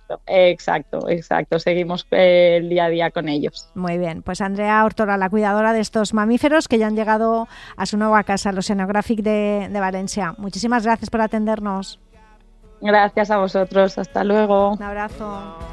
exacto. Seguimos el día a día con ellos. Muy bien, pues Andrea Hortora, la cuidadora de estos mamíferos que ya han llegado a su nueva casa, el Oceanographic de Valencia. Muchísimas gracias por atendernos. Gracias a vosotros, hasta luego. Un abrazo.